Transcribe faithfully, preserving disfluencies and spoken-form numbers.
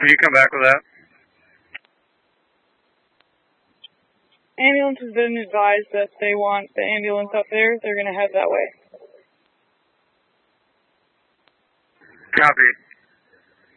Can you come back with that? Ambulance has been advised that they want the ambulance up there. They're going to head that way. Copy.